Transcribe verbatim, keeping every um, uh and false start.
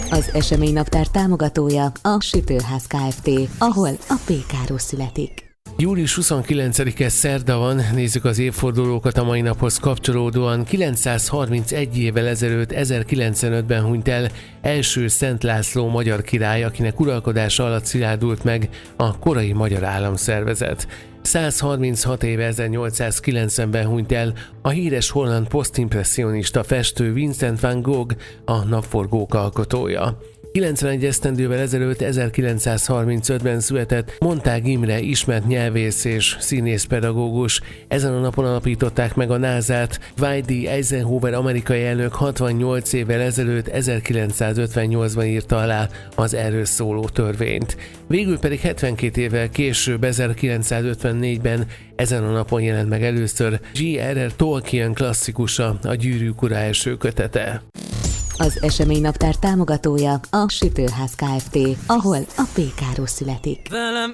Az eseménynaptár támogatója a Sütőház Kft., ahol a pékáros születik. július huszonkilencedike szerda van, nézzük az évfordulókat a mai naphoz kapcsolódóan. kilencszázharmincegy évvel ezelőtt ezerkilencszázötben hunyt el első Szent László magyar király, akinek uralkodása alatt szilárdult meg a korai magyar államszervezet. százharminchat éve ezernyolcszázkilencvenben hunyt el a híres holland posztimpresszionista festő Vincent van Gogh, a napforgók alkotója. kilencvenegy esztendővel ezelőtt ezerkilencszázharmincötben született Montág Imre, ismert nyelvész és színészpedagógus. Ezen a napon alapították meg a názát. Dwight D. Eisenhower amerikai elnök hatvannyolc évvel ezelőtt ezerkilencszázötvennyolcban írta alá az erről szóló törvényt. Végül pedig hetvenkét évvel később, ezerkilencszázötvennégyben ezen a napon jelent meg először J R R Tolkien klasszikusa, a Gyűrűk ura első kötete. Az eseménynaptár támogatója a Sütőház Kft., ahol a pékáros születik. Velem